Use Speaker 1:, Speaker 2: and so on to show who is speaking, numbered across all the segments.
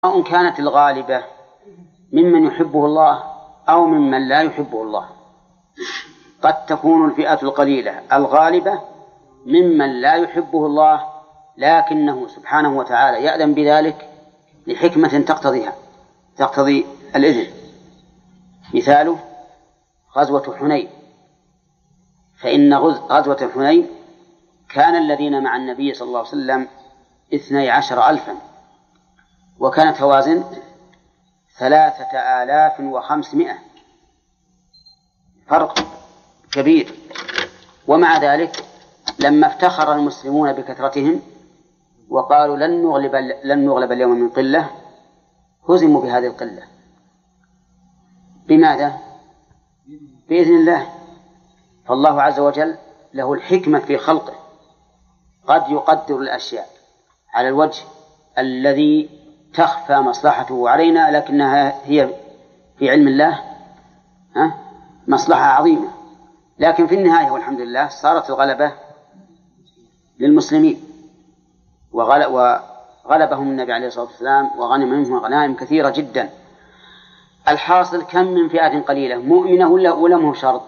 Speaker 1: سواء كانت الغالبة ممن يحبه الله أو ممن لا يحبه الله. قد تكون الفئة القليلة الغالبة ممن لا يحبه الله، لكنه سبحانه وتعالى يأذن بذلك لحكمة تقتضي الإذن. مثاله غزوة حنين، فإن غزوة حنين كان الذين مع النبي صلى الله عليه وسلم 12,000، وكانت هوازن 3,500، فرق كبير. ومع ذلك لما افتخر المسلمون بكثرتهم وقالوا لن نغلب اليوم من قلة، هزموا بهذه القلة. بماذا؟ بإذن الله. فالله عز وجل له الحكمة في خلقه، قد يقدر الأشياء على الوجه الذي تخفى مصلحته علينا، لكنها هي في علم الله مصلحة عظيمة. لكن في النهاية والحمد لله صارت الغلبة للمسلمين، وغلبهم النبي عليه الصلاة والسلام وغنم منهم غنائم كثيرة جدا. الحاصل كم من فئة قليلة مؤمنة ولا مو شرط؟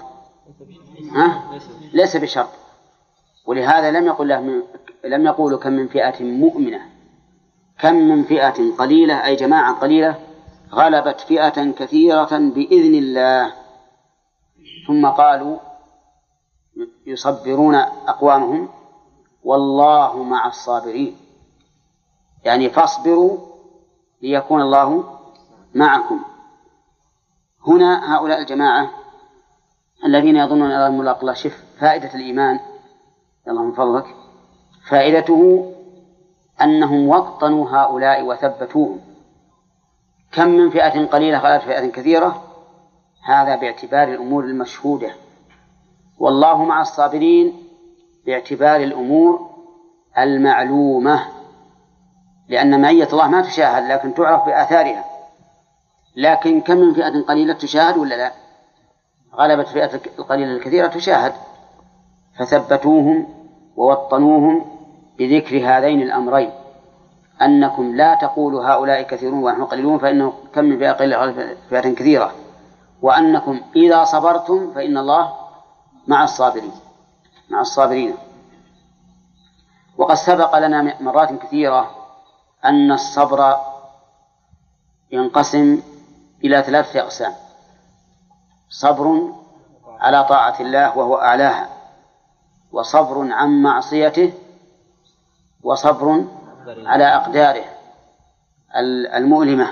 Speaker 1: ليس بشرط. ولهذا لم يقولوا كم من فئة مؤمنة، كم من فئة قليلة أي جماعة قليلة غلبت فئة كثيرة بإذن الله. ثم قالوا يصبرون أقوامهم والله مع الصابرين، يعني فاصبروا ليكون الله معكم. هنا هؤلاء الجماعة الذين يظنون أن ملاق الله، شف فائدة الإيمان يلا من فضلك، فائدته أنهم وطنوا هؤلاء وثبتوهم. كم من فئة قليلة غلبت فئة كثيرة، هذا باعتبار الأمور المشهودة، والله مع الصابرين باعتبار الأمور المعلومة، لأن معية الله ما تشاهد لكن تعرف بآثارها. لكن كم من فئة قليلة تشاهد ولا لا؟ غلبت فئة القليلة الكثيرة تشاهد، فثبتوهم ووطنوهم بذكر هذين الأمرين، أنكم لا تقولوا هؤلاء كثيرون ونحن قليلون، فإنه كم من فئة قليلة غلبت فئة كثيرة، وأنكم إذا صبرتم فإن الله مع الصابرين. وقد سبق لنا مرات كثيرة أن الصبر ينقسم إلى 3 أقسام: صبر على طاعة الله وهو أعلاها، وصبر عن معصيته، وصبر على أقداره المؤلمة.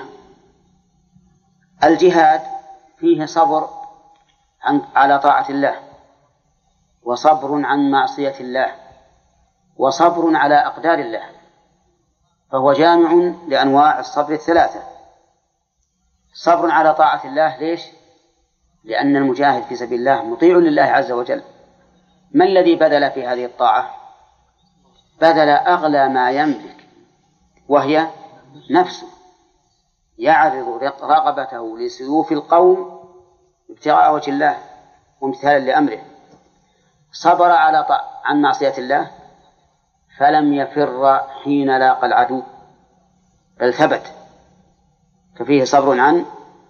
Speaker 1: الجهاد فيه صبر على طاعة الله، وصبر عن معصية الله، وصبر على أقدار الله، فهو جامع لأنواع الصبر 3. صبر على طاعة الله، ليش؟ لأن المجاهد في سبيل الله مطيع لله عز وجل. ما الذي بذل في هذه الطاعة؟ بذل أغلى ما يملك، وهي نفسه، يعرض رغبته لسيوف القوم ابتغاء وجه الله وامتثالا لأمره. صبر عن معصية الله فلم يفر حين لاقى العدو، بل ثبت، ففيه صبر عن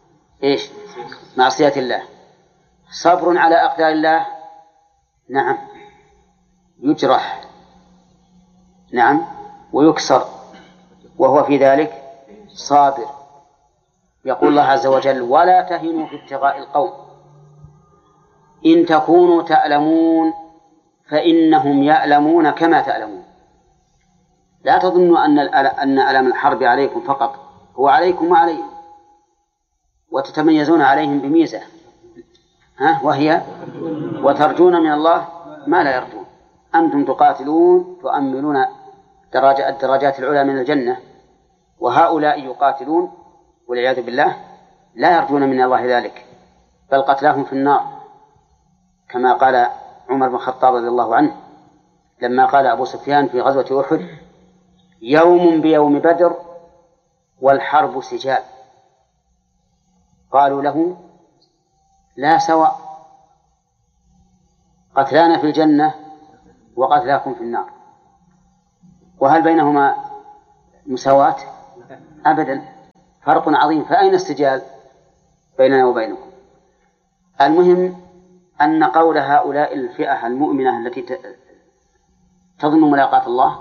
Speaker 1: معصية الله. صبر على أقدار الله، نعم، يجرح، نعم، ويكسر، وهو في ذلك صابر. يقول الله عز وجل: ولا تهنوا في ابتغاء القوم إن تكونوا تألمون فإنهم يألمون كما تألمون. لا تظنوا أن ألم الحرب عليكم فقط، هو عليكم وعليهم، وتتميزون عليهم بميزة، وهي وترجون من الله ما لا يرجون. أنتم تقاتلون تؤملون الدرجات العلى من الجنة، وهؤلاء يقاتلون والعياذ بالله لا يرجون من الله ذلك، بل قتلاهم في النار، كما قال عمر بن الخطاب رضي الله عنه لما قال أبو سفيان في غزوة أحد: يوم بيوم بدر والحرب سجال. قالوا له: لا سواء، قتلانا في الجنة وقتلاكم في النار، وهل بينهما مساواة؟ أبدا. فرق عظيم، فأين السجال بيننا وبينكم؟ المهم أن قول هؤلاء الفئة المؤمنة التي تظن ملاقاة الله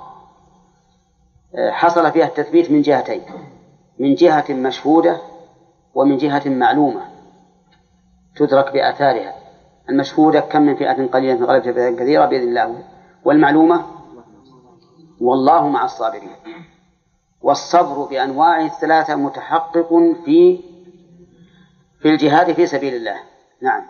Speaker 1: حصل فيها التثبيت من جهتين، من جهة مشهودة ومن جهة معلومة تدرك بآثارها. المشهودة كم من فئة قليلة غلبت فئة كثيرة بإذن الله، والمعلومة والله مع الصابرين. والصبر بأنواعه الثلاثة متحقق في الجهاد في سبيل الله. نعم.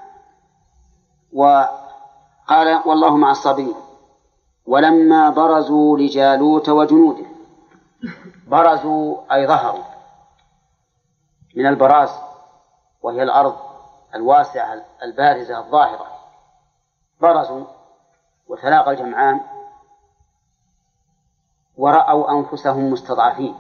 Speaker 1: وقال والله مع الصابرين. ولما برزوا لجالوت وجنوده، برزوا أي ظهروا من البراز وهي الأرض الواسعة البارزة الظاهرة، برزوا وتلاقى الجمعان ورأوا أنفسهم مستضعفين.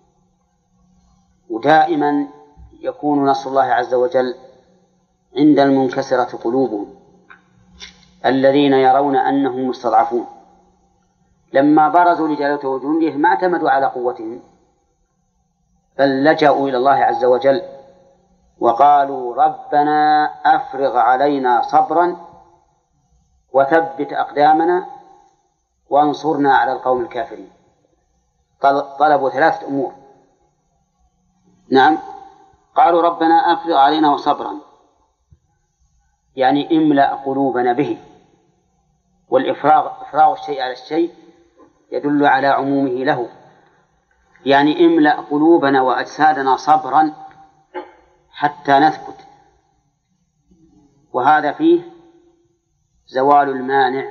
Speaker 1: ودائما يكون نصر الله عز وجل عند المنكسرة قلوبهم الذين يرون أنهم مستضعفون. لما برزوا لجالوت وجنوده ما اعتمدوا على قوتهم، بل لجأوا إلى الله عز وجل وقالوا ربنا أفرغ علينا صبرا وثبت أقدامنا وانصرنا على القوم الكافرين. طلبوا ثلاثة أمور. نعم، قالوا ربنا أفرغ علينا صبرا، يعني املأ قلوبنا به. إفراغ الشيء على الشيء يدل على عمومه له، يعني املأ قلوبنا وأجسادنا صبرا حتى نثبت، وهذا فيه زوال المانع.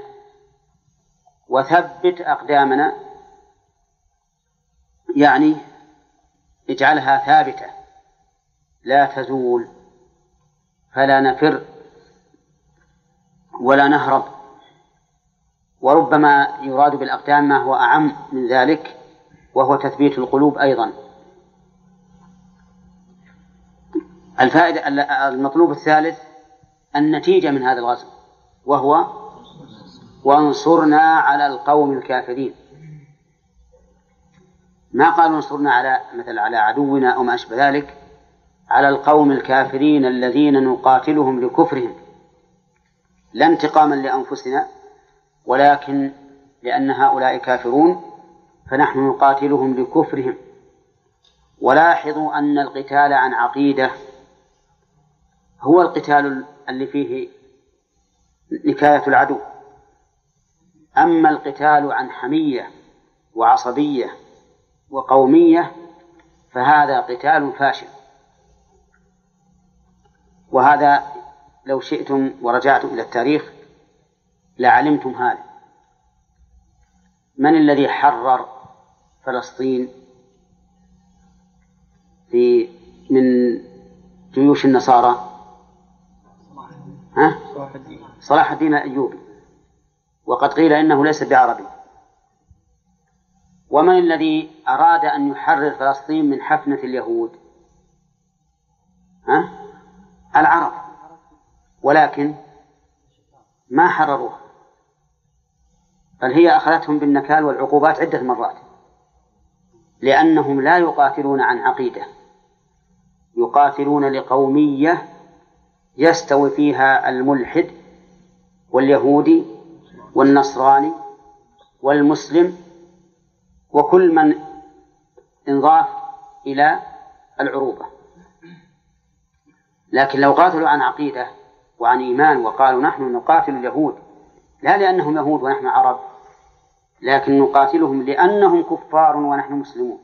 Speaker 1: وثبت أقدامنا يعني اجعلها ثابتة لا تزول، فلا نفر ولا نهرب. وربما يراد بالأقدام ما هو أعم من ذلك، وهو تثبيت القلوب أيضا. الفائدة المطلوب الثالث النتيجة من هذا الغزو، وهو وانصرنا على القوم الكافرين. ما قالوا انصرنا على مثل على عدونا أو ما أشبه ذلك، على القوم الكافرين الذين نقاتلهم لكفرهم، لا انتقاما لأنفسنا ولكن لأن هؤلاء كافرون فنحن نقاتلهم لكفرهم. ولاحظوا أن القتال عن عقيدة هو القتال اللي فيه نكاية العدو، أما القتال عن حمية وعصبية وقومية فهذا قتال فاشل. وهذا لو شئتم ورجعتم إلى التاريخ لعلمتم هذا. من الذي حرر فلسطين من جيوش النصارى؟ صلاح الدين الأيوبي، وقد قيل إنه ليس بعربي. ومن الذي أراد أن يحرر فلسطين من حفنة اليهود؟ العرب، ولكن ما حرروها، بل هي أخذتهم بالنكال والعقوبات عدة مرات، لأنهم لا يقاتلون عن عقيدة، يقاتلون لقومية يستوي فيها الملحد واليهودي والنصراني والمسلم وكل من انضاف إلى العروبة. لكن لو قاتلوا عن عقيدة وعن إيمان وقالوا نحن نقاتل اليهود لا لأنهم يهود ونحن عرب، لكن نقاتلهم لأنهم كفار ونحن مسلمون،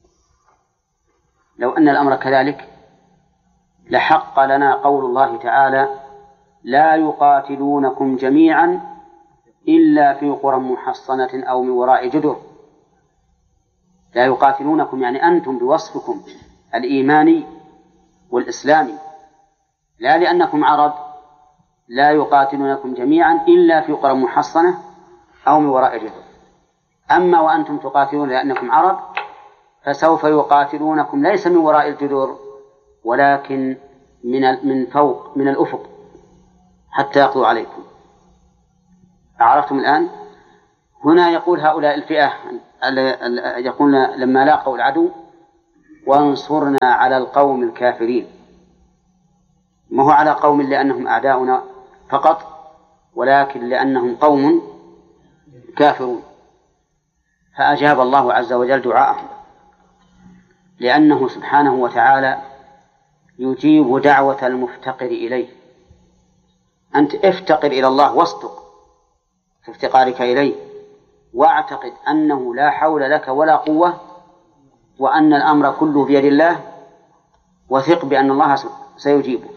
Speaker 1: لو أن الأمر كذلك لحق لنا قول الله تعالى لا يقاتلونكم جميعا إلا في قرى محصنة أو من وراء جدر. لا يقاتلونكم يعني أنتم بوصفكم الإيماني والإسلامي، لا لأنكم عرب، لا يقاتلونكم جميعا إلا في قرى محصنة أو من وراء جدر. أما وأنتم تقاتلون لأنكم عرب فسوف يقاتلونكم ليس من وراء الجدر ولكن من فوق من الأفق حتى يقضوا عليكم. عرفتم الآن؟ هنا يقول هؤلاء الفئة يقول لما لاقوا العدو وانصرنا على القوم الكافرين. ما هو على قوم لأنهم أعداؤنا فقط، ولكن لأنهم قوم كافرون. فأجاب الله عز وجل دعاءهم، لأنه سبحانه وتعالى يجيب دعوة المفتقر إليه. أنت افتقر إلى الله واصدق في افتقارك إليه، واعتقد أنه لا حول لك ولا قوة، وأن الأمر كله بيد الله، وثق بأن الله سيجيبك.